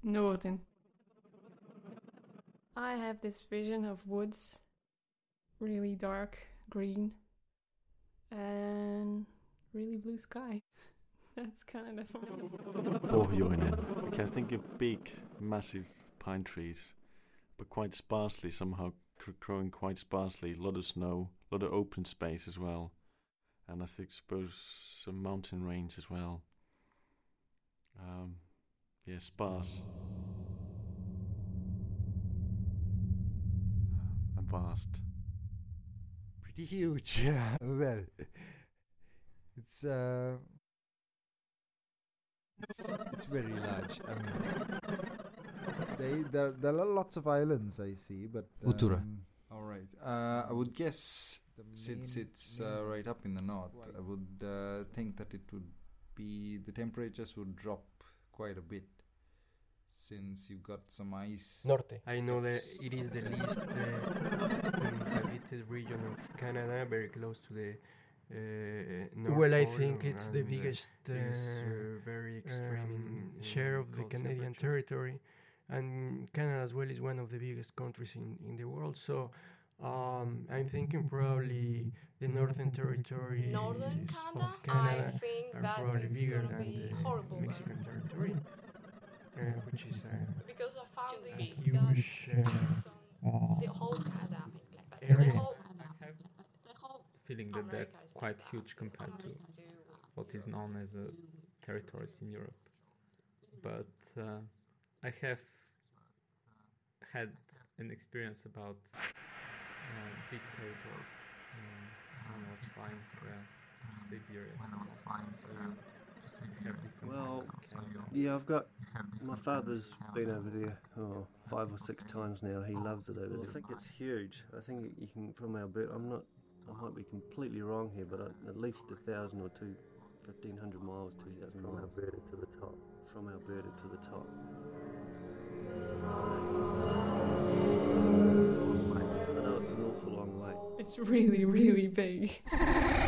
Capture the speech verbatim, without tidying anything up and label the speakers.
Speaker 1: Northern. I have this vision of woods, really dark green, and really blue sky. That's kind of
Speaker 2: Pohjoinen. Okay, I think of big, massive pine trees, but quite sparsely somehow, cr- growing quite sparsely. A lot of snow, a lot of open space as well, and I think suppose some mountain range as well. Um, yeah, sparse uh, and vast.
Speaker 3: Pretty huge. Well, it's uh, it's, it's very large. I mean, they there there are lots of islands I see, but um,
Speaker 4: Utura.
Speaker 5: All right. Uh, I would guess
Speaker 3: the
Speaker 5: since
Speaker 3: main-
Speaker 5: it's
Speaker 3: main
Speaker 5: uh,
Speaker 3: one
Speaker 5: right up in the
Speaker 3: is
Speaker 5: north,
Speaker 3: white.
Speaker 5: I would uh, think that it would be the temperatures would drop quite a bit since you've got some ice.
Speaker 6: Norte.
Speaker 7: I know that it is the least uh, inhabited region of Canada, very close to the uh, North
Speaker 6: Well, I
Speaker 7: Pole,
Speaker 6: think it's the
Speaker 7: and, uh,
Speaker 6: biggest uh,
Speaker 7: is, uh, very extreme in,
Speaker 6: um,
Speaker 7: in
Speaker 6: share of the
Speaker 7: cold
Speaker 6: Canadian
Speaker 7: temperature.
Speaker 6: territory, and Canada as well is one of the biggest countries in, in the world. So um, I'm thinking probably the Northern Territory
Speaker 8: Northern
Speaker 6: is-
Speaker 8: Canada,
Speaker 6: of Canada
Speaker 8: I think
Speaker 6: are
Speaker 8: that
Speaker 6: probably
Speaker 8: it's
Speaker 6: bigger
Speaker 8: gonna
Speaker 6: than
Speaker 8: be
Speaker 6: the
Speaker 8: horrible
Speaker 6: Mexican
Speaker 8: weather.
Speaker 6: territory, uh, which is uh,
Speaker 8: Because I found
Speaker 6: a
Speaker 8: the
Speaker 6: huge uh,
Speaker 8: some, the whole Canada, I think, like that.
Speaker 6: area.
Speaker 8: The whole,
Speaker 9: I have
Speaker 8: the whole
Speaker 9: feeling that they're
Speaker 8: America is
Speaker 9: quite
Speaker 8: like that.
Speaker 9: huge compared to
Speaker 8: Something to do with
Speaker 9: what is
Speaker 8: Europe.
Speaker 9: known as uh, territories in Europe. But uh, I have had an experience about uh, big territories um, when I was flying to uh, Siberia. When I was flying to
Speaker 10: Well, yeah, I've got. My father's been over there oh, five or six times now. He loves it over there. I think it's huge. I think you can, from Alberta, I'm not, I might be completely wrong here, but at least a thousand or two, fifteen hundred miles, two thousand miles. From Alberta to the top. From Alberta to the top. I know it's an awful long way.
Speaker 1: It's really, really big.